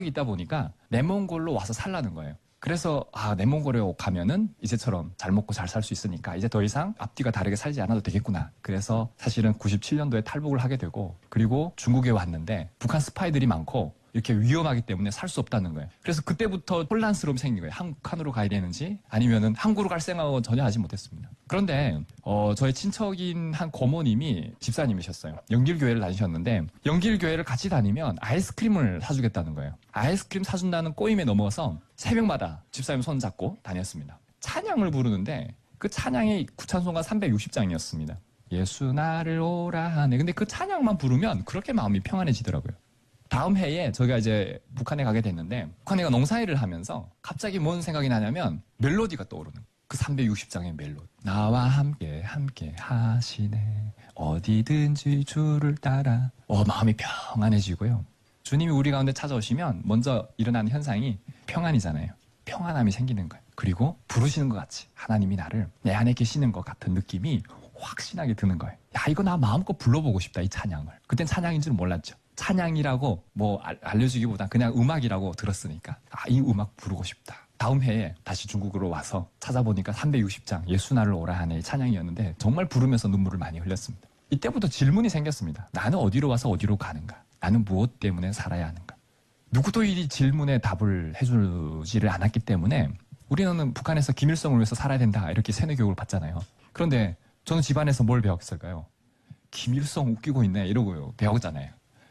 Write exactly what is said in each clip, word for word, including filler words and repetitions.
있다 보니까 내몽골로 와서 살라는 거예요. 그래서 아 내몽골에 가면은 이제처럼 잘 먹고 잘 살 수 있으니까 이제 더 이상 앞뒤가 다르게 살지 않아도 되겠구나. 그래서 사실은 구십칠 년도에 탈북을 하게 되고 그리고 중국에 왔는데 북한 스파이들이 많고 이렇게 위험하기 때문에 살 수 없다는 거예요. 그래서 그때부터 혼란스러움이 생긴 거예요. 한국으로 가야 되는지 아니면은 한국으로 갈 생각은 전혀 하지 못했습니다. 그런데 어, 저의 친척인 한 고모님이 집사님이셨어요. 영길교회를 다니셨는데 영길교회를 같이 다니면 아이스크림을 사주겠다는 거예요. 아이스크림 사준다는 꼬임에 넘어서 새벽마다 집사님 손 잡고 다녔습니다. 찬양을 부르는데 그 찬양이 구찬송가 삼백육십 장이었습니다. 예수 나를 오라 하네. 근데 그 찬양만 부르면 그렇게 마음이 평안해지더라고요. 다음 해에 저희가 이제 북한에 가게 됐는데 북한에 가 농사일을 하면서 갑자기 뭔 생각이 나냐면 멜로디가 떠오르는 거예요. 그 삼백육십 장의 멜로디. 나와 함께 함께 하시네 어디든지 주를 따라. 어, 마음이 평안해지고요. 주님이 우리 가운데 찾아오시면 먼저 일어나는 현상이 평안이잖아요. 평안함이 생기는 거예요. 그리고 부르시는 것 같이 하나님이 나를 내 안에 계시는 것 같은 느낌이 확신하게 드는 거예요. 야, 이거 나 마음껏 불러보고 싶다, 이 찬양을. 그땐 찬양인 줄 몰랐죠. 찬양이라고 뭐 알려주기보다 그냥 음악이라고 들었으니까 아, 이 음악 부르고 싶다. 다음 해에 다시 중국으로 와서 찾아보니까 삼백육십 장 예수 나를 오라 하네 찬양이었는데 정말 부르면서 눈물을 많이 흘렸습니다. 이때부터 질문이 생겼습니다. 나는 어디로 와서 어디로 가는가? 나는 무엇 때문에 살아야 하는가? 누구도 이 질문에 답을 해주지를 않았기 때문에 우리는 북한에서 김일성을 위해서 살아야 된다 이렇게 세뇌 교육을 받잖아요. 그런데 저는 집안에서 뭘 배웠을까요? 김일성 웃기고 있네 이러고 배웠잖아요.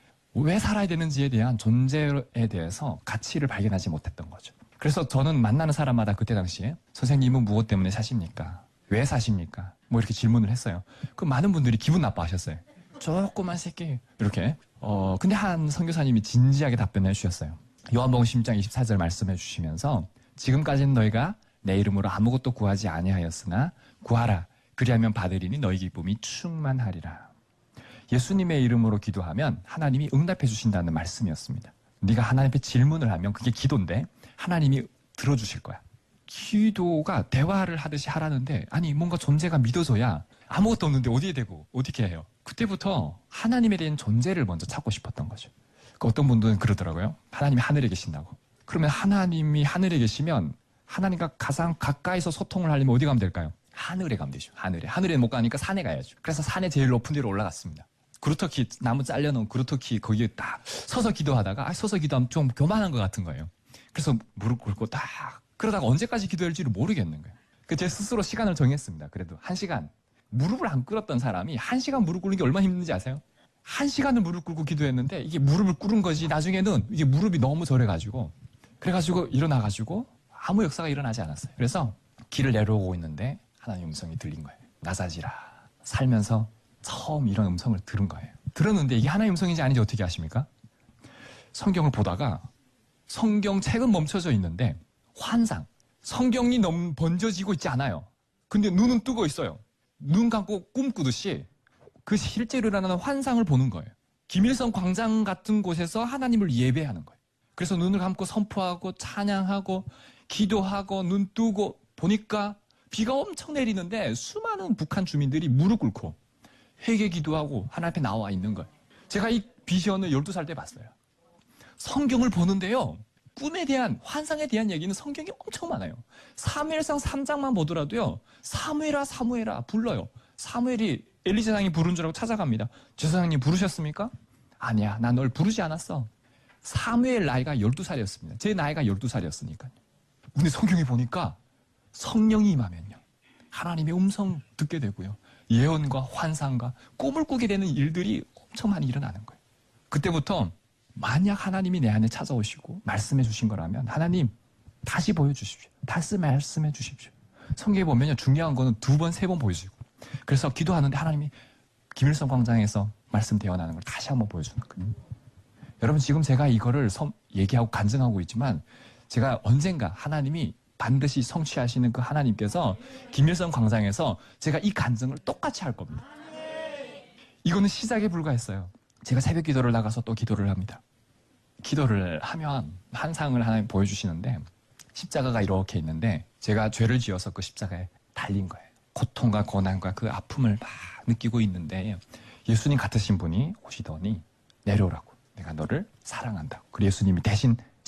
왜 살아야 되는지에 대한 존재에 대해서 가치를 발견하지 못했던 거죠. 그래서 저는 만나는 사람마다 그때 당시에 선생님은 무엇 때문에 사십니까? 왜 사십니까? 뭐 이렇게 질문을 했어요. 그 많은 분들이 기분 나빠하셨어요. 조그만 새끼 이렇게. 어 근데 한 선교사님이 진지하게 답변해 주셨어요. 요한복음 십 장 이십사 절 말씀해 주시면서 지금까지는 너희가 내 이름으로 아무것도 구하지 아니하였으나 구하라. 그리하면 받으리니 너희 기쁨이 충만하리라. 예수님의 이름으로 기도하면 하나님이 응답해 주신다는 말씀이었습니다. 네가 하나님께 질문을 하면 그게 기도인데 하나님이 들어주실 거야. 기도가 대화를 하듯이 하라는데 아니 뭔가 존재가 믿어져야 아무것도 없는데 어디에 대고 어떻게 해요? 그때부터 하나님에 대한 존재를 먼저 찾고 싶었던 거죠. 그러니까 어떤 분들은 그러더라고요. 하나님이 하늘에 계신다고. 그러면 하나님이 하늘에 계시면 하나님과 가장 가까이서 소통을 하려면 어디 가면 될까요? 하늘에 가면 되죠. 하늘에. 하늘에 못 가니까 산에 가야죠. 그래서 산에 제일 높은 데로 올라갔습니다. 그루터키, 나무 잘려놓은 그루터키 거기에 딱 서서 기도하다가 아, 서서 기도하면 좀 교만한 것 같은 거예요. 그래서 무릎 꿇고 딱 그러다가 언제까지 기도할지를 모르겠는 거예요. 그 제 스스로 시간을 정했습니다. 그래도 한 시간. 무릎을 안 꿇었던 사람이 한 시간 무릎 꿇는 게 얼마나 힘든지 아세요? 한 시간을 무릎 꿇고 기도했는데 이게 무릎을 꿇은 거지 나중에는 이게 무릎이 너무 저려가지고 그래가지고 일어나가지고 아무 역사가 일어나지 않았어요. 그래서 길을 내려오고 있는데 하나님 음성이 들린 거예요. 나사지라. 살면서 처음 이런 음성을 들은 거예요. 들었는데 이게 하나님 음성인지 아닌지 어떻게 아십니까? 성경을 보다가 성경책은 멈춰져 있는데 환상, 성경이 너무 번져지고 있지 않아요. 근데 눈은 뜨고 있어요. 눈 감고 꿈꾸듯이 그 실제로 일어나는 환상을 보는 거예요. 김일성 광장 같은 곳에서 하나님을 예배하는 거예요. 그래서 눈을 감고 선포하고 찬양하고 기도하고 눈 뜨고 보니까 비가 엄청 내리는데 수많은 북한 주민들이 무릎 꿇고 회개 기도하고 하나님 앞에 나와 있는 거예요. 제가 이 비전을 열두 살 때 봤어요. 성경을 보는데요. 꿈에 대한, 환상에 대한 얘기는 성경이 엄청 많아요. 사무엘상 삼 장만 보더라도요. 사무엘아 사무엘아 불러요. 사무엘이 엘리 제사장이 부른 줄 알고 찾아갑니다. 제사장님 부르셨습니까? 아니야. 나 널 부르지 않았어. 사무엘 나이가 열두 살이었습니다. 제 나이가 열두 살이었으니까요. 근데 성경에 보니까 성령이 임하면요. 하나님의 음성 듣게 되고요. 예언과 환상과 꿈을 꾸게 되는 일들이 엄청 많이 일어나는 거예요. 그때부터 만약 하나님이 내 안에 찾아오시고 말씀해 주신 거라면 하나님 다시 보여주십시오. 다시 말씀해 주십시오. 성경에 보면요. 중요한 거는 두 번, 세 번 보여주고 그래서 기도하는데 하나님이 김일성 광장에서 말씀 대언하는 걸 다시 한번 보여주는 거예요. 여러분 지금 제가 이거를 섬, 얘기하고 간증하고 있지만 제가 언젠가 하나님이 반드시 성취하시는 그 하나님께서 김일성 광장에서 제가 이 간증을 똑같이 할 겁니다. 이거는 시작에 불과했어요. 제가 새벽 기도를 나가서 또 기도를 합니다. 기도를 하면 환상을 하나님 보여주시는데 십자가가 이렇게 있는데 제가 죄를 지어서 그 십자가에 달린 거예요. 고통과 고난과 그 아픔을 막 느끼고 있는데 예수님 같으신 분이 오시더니 내려오라고. 내가 너를 사랑한다고. 그리고 예수님이 대신